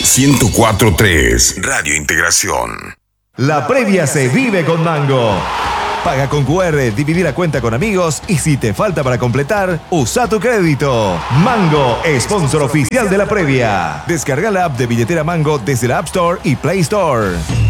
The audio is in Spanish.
104.3 Radio Integración. La previa se vive con Mango. Paga con QR, dividir a cuenta con amigos y si te falta para completar, usa tu crédito. Mango, sponsor oficial de la previa. Descarga la app de billetera Mango desde la App Store y Play Store.